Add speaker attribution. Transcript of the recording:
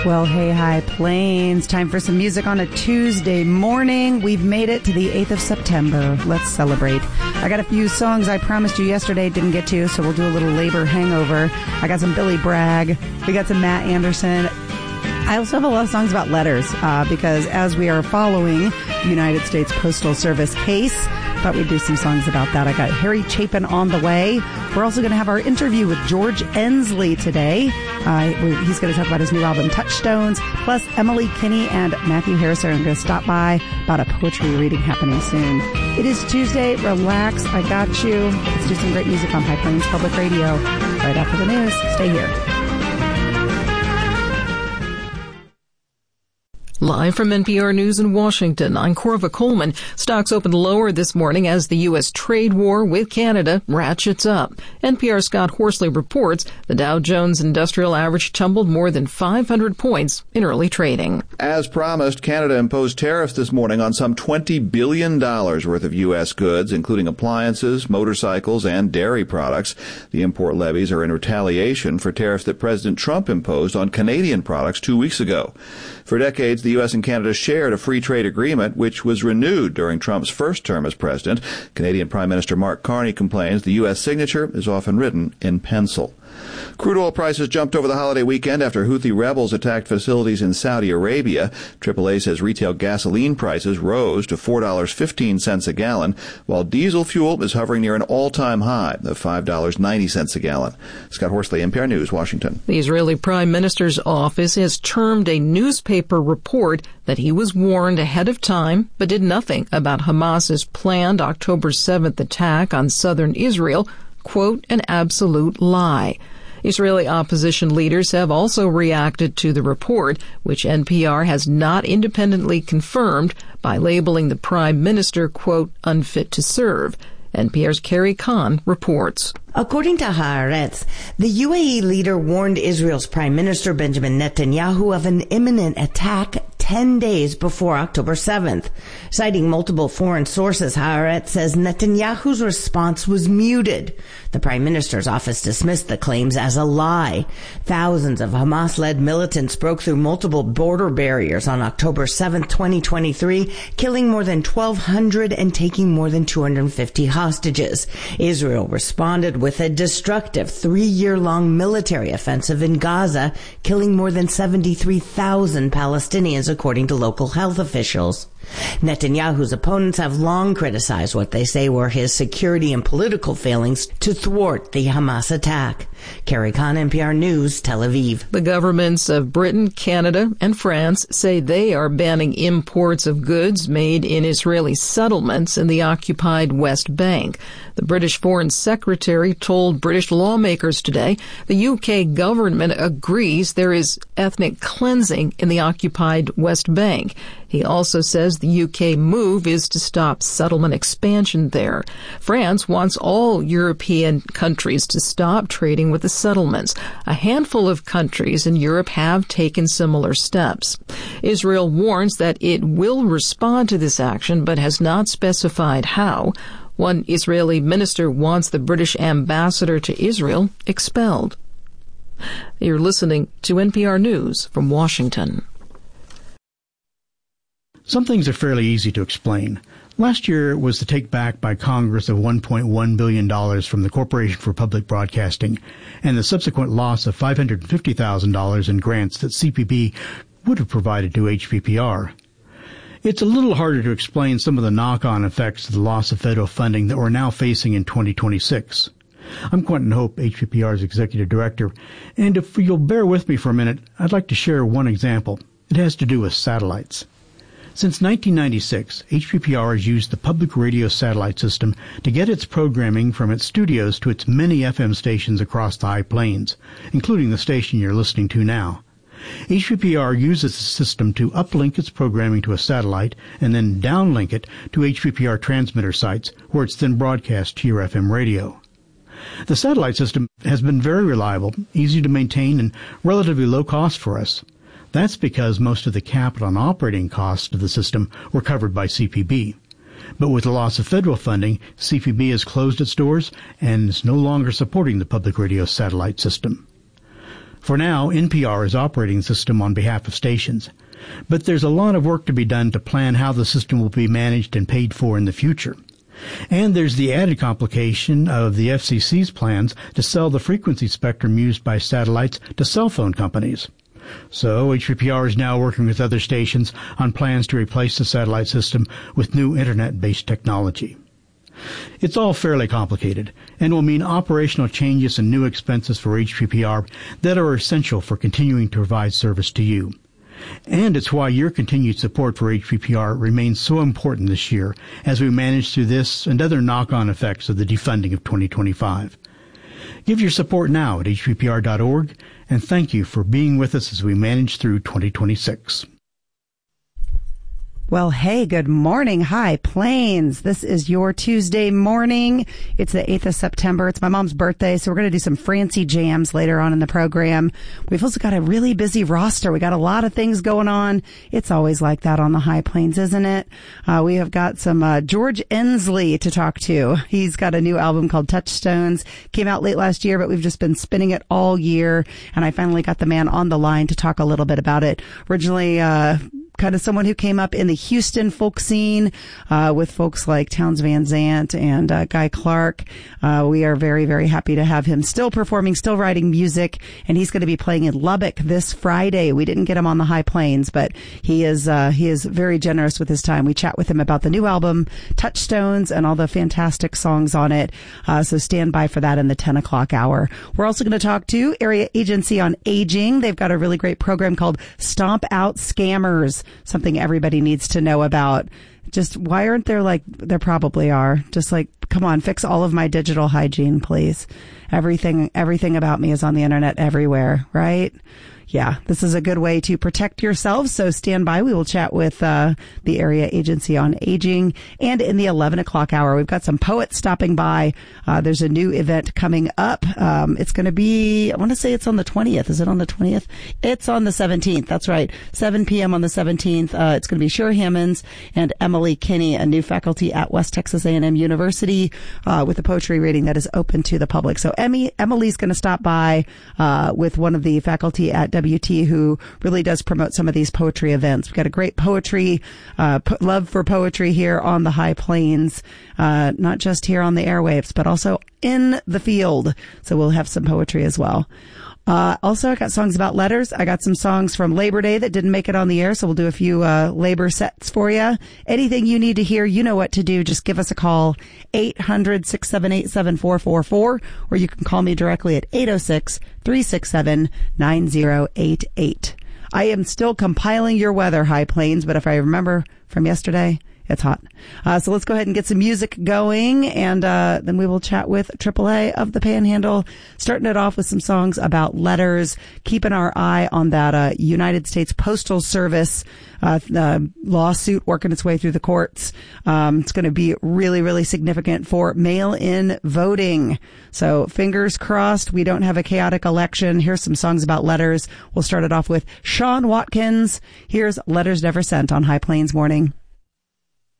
Speaker 1: Well, hey, hi, Plains. Time for some music on a Tuesday morning. We've made it to the 8th of September. Let's celebrate. I got a few songs I promised you yesterday, didn't get to, so we'll do a little labor hangover. I got some Billy Bragg. We got some Matt Anderson. I also have a lot of songs about letters, because as we are following the United States Postal Service case, thought we'd do some songs about that. I got Harry Chapin on the way. We're also going to have our interview with George Ensley today. He's going to talk about his new album, Touchstones. Plus, Emily Kinney and Matthew Harris are going to stop by about a poetry reading happening soon. It is Tuesday. Relax. I got you. Let's do some great music on High Plains Public Radio. Right after the news. Stay here.
Speaker 2: Live from NPR News in Washington, I'm Corva Coleman. Stocks opened lower this morning as the U.S. trade war with Canada ratchets up. NPR's Scott Horsley reports the Dow Jones Industrial Average tumbled more than 500 points in early trading.
Speaker 3: As promised, Canada imposed tariffs this morning on some $20 billion worth of U.S. goods, including appliances, motorcycles, and dairy products. The import levies are in retaliation for tariffs that President Trump imposed on Canadian products 2 weeks ago. For decades, the U.S. and Canada shared a free trade agreement, which was renewed during Trump's first term as president. Canadian Prime Minister Mark Carney complains the U.S. signature is often written in pencil. Crude oil prices jumped over the holiday weekend after Houthi rebels attacked facilities in Saudi Arabia. AAA says retail gasoline prices rose to $4.15 a gallon, while diesel fuel is hovering near an all-time high of $5.90 a gallon. Scott Horsley, NPR News, Washington.
Speaker 2: The Israeli Prime Minister's office has termed a newspaper report that he was warned ahead of time, but did nothing about Hamas's planned October 7th attack on southern Israel, quote, an absolute lie. Israeli opposition leaders have also reacted to the report, which NPR has not independently confirmed, by labeling the prime minister, quote, unfit to serve. NPR's Carrie Kahn reports.
Speaker 4: According to Haaretz, the UAE leader warned Israel's Prime Minister Benjamin Netanyahu of an imminent attack 10 days before October 7th. Citing multiple foreign sources, Haaretz says Netanyahu's response was muted. The Prime Minister's office dismissed the claims as a lie. Thousands of Hamas-led militants broke through multiple border barriers on October 7th, 2023, killing more than 1,200 and taking more than 250 hostages. Israel responded with a destructive 3-year-long military offensive in Gaza, killing more than 73,000 Palestinians, according to local health officials. Netanyahu's opponents have long criticized what they say were his security and political failings to thwart the Hamas attack. Carrie Kahn, NPR News, Tel Aviv.
Speaker 2: The governments of Britain, Canada, and France say they are banning imports of goods made in Israeli settlements in the occupied West Bank. The British Foreign Secretary told British lawmakers today the UK government agrees there is ethnic cleansing in the occupied West Bank. He also says the UK move is to stop settlement expansion there. France wants all European countries to stop trading with the settlements. A handful of countries in Europe have taken similar steps. Israel warns that it will respond to this action, but has not specified how. One Israeli minister wants the British ambassador to Israel expelled. You're listening to NPR News from Washington.
Speaker 5: Some things are fairly easy to explain. Last year was the take back by Congress of $1.1 billion from the Corporation for Public Broadcasting and the subsequent loss of $550,000 in grants that CPB would have provided to HPPR. It's a little harder to explain some of the knock-on effects of the loss of federal funding that we're now facing in 2026. I'm Quentin Hope, HPPR's Executive Director, and if you'll bear with me for a minute, I'd like to share one example. It has to do with satellites. Since 1996, HPPR has used the public radio satellite system to get its programming from its studios to its many FM stations across the High Plains, including the station you're listening to now. HPPR uses the system to uplink its programming to a satellite and then downlink it to HPPR transmitter sites where it's then broadcast to your FM radio. The satellite system has been very reliable, easy to maintain, and relatively low cost for us. That's because most of the capital and operating costs of the system were covered by CPB. But with the loss of federal funding, CPB has closed its doors and is no longer supporting the public radio satellite system. For now, NPR is operating the system on behalf of stations. But there's a lot of work to be done to plan how the system will be managed and paid for in the future. And there's the added complication of the FCC's plans to sell the frequency spectrum used by satellites to cell phone companies. So HPPR is now working with other stations on plans to replace the satellite system with new Internet-based technology. It's all fairly complicated and will mean operational changes and new expenses for HPPR that are essential for continuing to provide service to you. And it's why your continued support for HPPR remains so important this year as we manage through this and other knock-on effects of the defunding of 2025. Give your support now at hppr.org, and thank you for being with us as we manage through 2026.
Speaker 1: Well, hey, good morning. High Plains. This is your Tuesday morning. It's the 8th of September. It's my mom's birthday, so we're going to do some Francie jams later on in the program. We've also got a really busy roster. We got a lot of things going on. It's always like that on the High Plains, isn't it? We have got some George Inslee to talk to. He's got a new album called Touchstones. Came out late last year, but we've just been spinning it all year, and I finally got the man on the line to talk a little bit about it. Originally, kind of someone who came up in the Houston folk scene with folks like Townes Van Zandt and Guy Clark. We are very, very happy to have him still performing, still writing music, and he's going to be playing in Lubbock this Friday. We didn't get him on the High Plains, but he is very generous with his time. We chat with him about the new album, Touchstones, and all the fantastic songs on it. So stand by for that in the 10 o'clock hour. We're also going to talk to Area Agency on Aging. They've got a really great program called Stomp Out Scammers. Something everybody needs to know about. Just why aren't there probably are. Just like, come on, fix all of my digital hygiene, please. Everything about me is on the internet everywhere, right? Yeah, this is a good way to protect yourselves, so stand by. We will chat with the Area Agency on Aging. And in the 11 o'clock hour, we've got some poets stopping by. There's a new event coming up. It's going to be, I want to say it's on the 20th. Is it on the 20th? It's on the 17th. That's right. 7 p.m. on the 17th. It's going to be Sher Hammonds and Emily Kinney, a new faculty at West Texas A&M University, with a poetry reading that is open to the public. So Emily's going to stop by with one of the faculty at WT who really does promote some of these poetry events. We've got a great poetry, love for poetry here on the High Plains, not just here on the airwaves, but also in the field. So we'll have some poetry as well. Also, I got songs about letters. I got some songs from Labor Day that didn't make it on the air, so we'll do a few labor sets for you. Anything you need to hear, you know what to do. Just give us a call, 800-678-7444, or you can call me directly at 806-367-9088. I am still compiling your weather, High Plains, but if I remember from yesterday, it's hot. So let's go ahead and get some music going, and then we will chat with AAA of the Panhandle, starting it off with some songs about letters, keeping our eye on that United States Postal Service lawsuit working its way through the courts. It's going to be really, really significant for mail-in voting. So fingers crossed we don't have a chaotic election. Here's some songs about letters. We'll start it off with Sean Watkins. Here's Letters Never Sent on High Plains Morning.